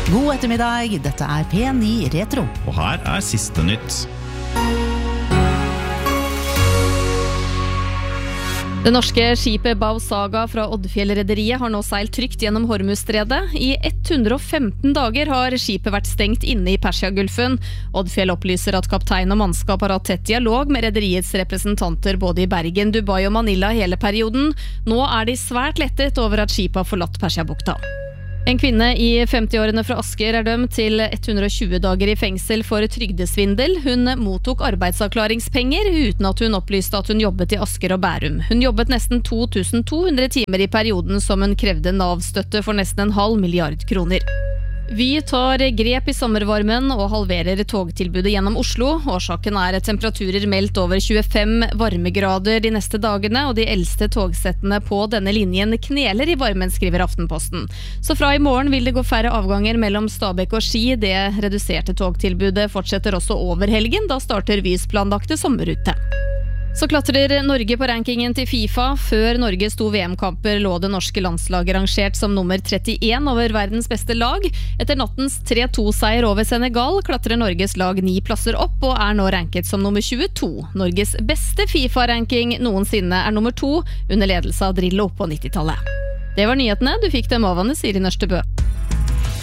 God ettermiddag, dette P9 Retro. Og her siste nytt. Det norske skipet Bao Saga fra Oddfjell-rederiet har nå seilt trygt gjennom Hormuzstredet. I 115 dager har skipet vært stengt inne i Persiagulfen. Oddfjell opplyser at kaptein og mannskap har hatt tett dialog med rederiets representanter både i Bergen, Dubai og Manila hele perioden. Nå de svært lettet over at skipet har forlatt Persiabukta. En kvinne i 50-årene fra Asker dømt til 120 dager i fengsel for trygdesvindel. Hun mottok arbeidsavklaringspenger uten at hun opplyste at hun jobbet i Asker og Bærum. Hun jobbet nesten 2200 timer i perioden som hun krevde Nav-støtte for nesten 0,5 milliard kroner. Vy tar grep i sommervarmen og halverer togtilbudet gjennom Oslo. Årsaken temperaturer meldt over 25 varmegrader de neste dagene, og de eldste togsettene på denne linjen kneler i varmen, skriver Aftenposten. Så fra i morgen vil det gå færre avganger mellom Stabekk og Ski. Det reduserte togtilbudet fortsetter også over helgen, da starter Vys planlagte sommerrute. Så klatrer Norge på rankingen til FIFA. Før Norges 2 VM-kamper lå det norske landslaget rangert som nummer 31 over verdens beste lag. Etter nattens 3-2-seier over Senegal klatrer Norges lag 9 plasser opp og nå ranket som nummer 22. Norges beste FIFA-ranking noensinne nummer 2 under ledelse av Drillo på 90-tallet. Det var nyhetene. Du fikk dem av Anne Siri Nørstebø.